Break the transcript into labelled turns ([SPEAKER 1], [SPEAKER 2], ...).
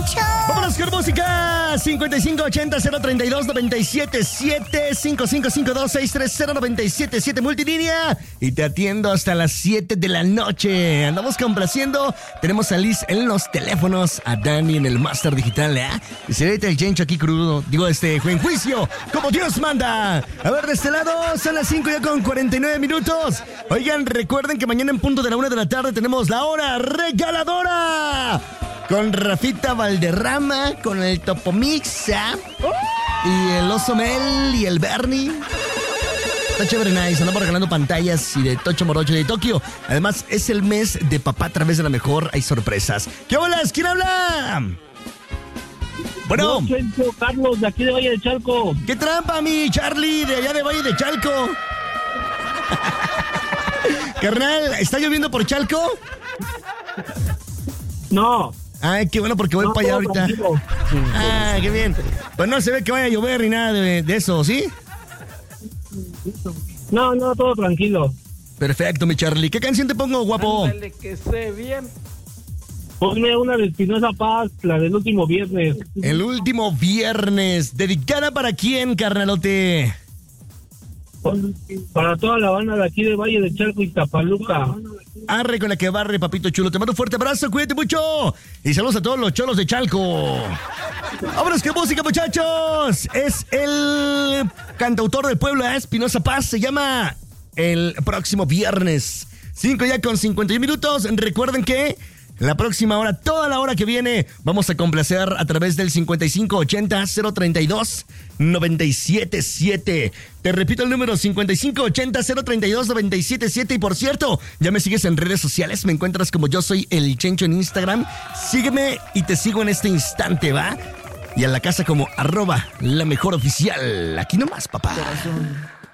[SPEAKER 1] Chencho.
[SPEAKER 2] Vámonos con música. 5580-032-977, 5552-630-977 multilínea. Y te atiendo hasta las 7 de la noche. Andamos complaciendo. Tenemos a Liz en los teléfonos, a Dani en el Master Digital, ¿eh? Y se ve el Chencho aquí crudo. Digo, en juicio, como Dios manda. A ver, de este lado, son las 5 ya con 49 minutos. Oigan, recuerden que mañana en punto de la 1 de la tarde tenemos la hora regaladora. Con Rafita Valderrama, con el Topomix, y el Oso Mel y el Bernie. Está chévere, nice. Andamos regalando pantallas y de Tocho Morocho y de Tokio. Además, es el mes de papá a través de la mejor. Hay sorpresas. ¿Qué bolas? ¿Quién habla? Bueno.
[SPEAKER 3] Yo soy Carlos, de aquí de Valle de Chalco.
[SPEAKER 2] ¡Qué trampa, mi Charlie, de allá de Valle de Chalco! Carnal, ¿está lloviendo por Chalco?
[SPEAKER 3] No.
[SPEAKER 2] Ay, qué bueno, porque voy para allá ahorita.
[SPEAKER 3] Tranquilo.
[SPEAKER 2] Ah, qué bien. Pues no se ve que vaya a llover ni nada de eso, ¿sí?
[SPEAKER 3] No, todo tranquilo.
[SPEAKER 2] Perfecto, mi Charlie. ¿Qué canción te pongo, guapo?
[SPEAKER 4] Ándale, que sé bien.
[SPEAKER 3] Ponme una de Espinosa Paz, la del último viernes.
[SPEAKER 2] El último viernes. ¿Dedicada para quién, carnalote?
[SPEAKER 3] Para toda la banda de aquí de Valle de Chalco y Tapaluca.
[SPEAKER 2] Arre con la que barre, papito chulo. Te mando un fuerte abrazo, cuídate mucho. Y saludos a todos los cholos de Chalco. ¡Vámonos, qué música, muchachos! Es el cantautor del pueblo, Espinosa Paz. Se llama El Próximo Viernes. 5 ya con 51 minutos. Recuerden que la próxima hora, toda la hora que viene, vamos a complacer a través del 5580-032-977. Te repito el número, 5580-032-977. Y por cierto, ya me sigues en redes sociales, me encuentras como Yo Soy El Chencho en Instagram. Sígueme y te sigo en este instante, ¿va? Y a la casa como @LaMejorOficial. Aquí nomás, papá.
[SPEAKER 4] Corazón.